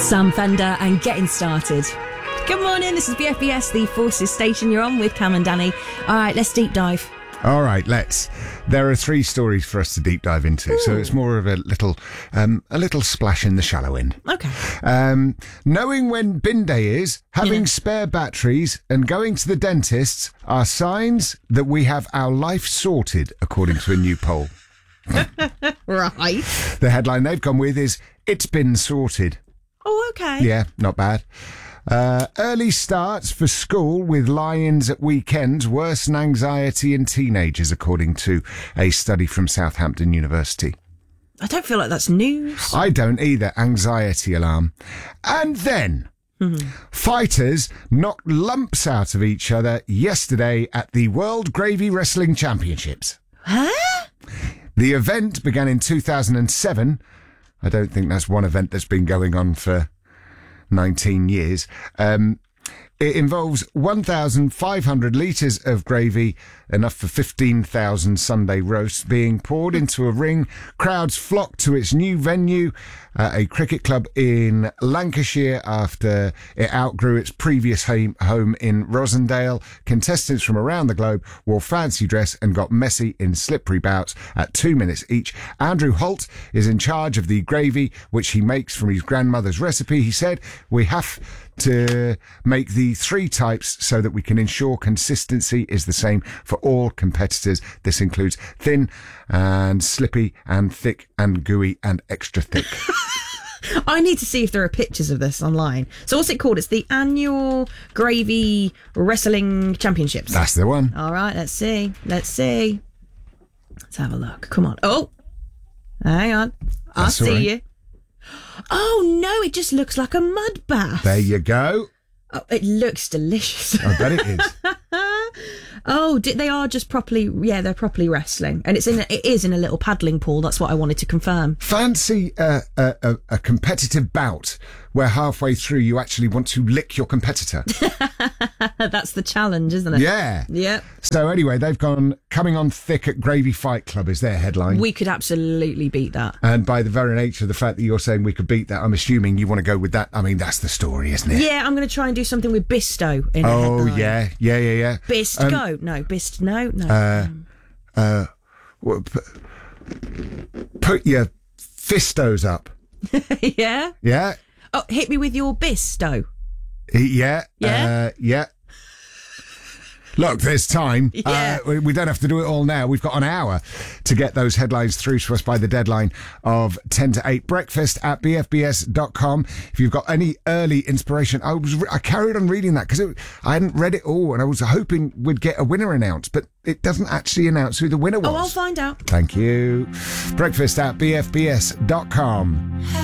Sam Fender and Getting Started. Good morning, this is BFBS, the Forces station you're on with Cam and Danny. All right, let's deep dive. All right, let's. There are 3 stories for us to deep dive into, so it's more of a little splash in the shallow end. Okay. Knowing when bin day is, having spare batteries, and going to the dentist are signs that we have our life sorted, according to a new poll. Right. The headline they've gone with is, "It's been sorted." Oh, okay. Yeah, not bad. Early starts for school with lie-ins at weekends worsen anxiety in teenagers, according to a study from Southampton University. I don't feel like that's news. I don't either. Anxiety alarm. And then fighters knocked lumps out of each other yesterday at the World Gravy Wrestling Championships. Huh? The event began in 2007. I don't think that's one event that's been going on for 19 years. It involves 1,500 litres of gravy, enough for 15,000 Sunday roasts, being poured into a ring. Crowds flocked to its new venue, a cricket club in Lancashire, after it outgrew its previous home in Rosendale. Contestants from around the globe wore fancy dress and got messy in slippery bouts at 2 minutes each. Andrew Holt is in charge of the gravy, which he makes from his grandmother's recipe. He said, "We have to make the 3 types so that we can ensure consistency is the same for all competitors. This includes thin and slippy and thick and gooey and extra thick." I need to see if there are pictures of this online. So what's it called? It's the Annual Gravy Wrestling Championships. That's the one. All right, let's see. Let's have a look. Come on. Oh, hang on. I see you. Oh, no, it just looks like a mud bath. There you go. Oh, it looks delicious. I bet it is. Oh, they are just properly, they're properly wrestling. And it is in a little paddling pool. That's what I wanted to confirm. Fancy a competitive bout where halfway through you actually want to lick your competitor. That's the challenge, isn't it? Yeah. Yep. So anyway, they've gone coming on thick at Gravy Fight Club is their headline. We could absolutely beat that. And by the very nature of the fact that you're saying we could beat that, I'm assuming you want to go with that. I mean, that's the story, isn't it? Yeah, I'm going to try and do something with Bisto in a headline. Oh, yeah. Bisco. Put your fistos up. Yeah? Yeah? Oh, hit me with your Bisto. Yeah. Yeah? Look, there's time. Yeah. We don't have to do it all now. We've got an hour to get those headlines through to us by the deadline of 10 to 8. Breakfast at bfbs.com. If you've got any early inspiration, I carried on reading that because I hadn't read it all and I was hoping we'd get a winner announced, but it doesn't actually announce who the winner was. Oh, I'll find out. Thank you. Breakfast at bfbs.com.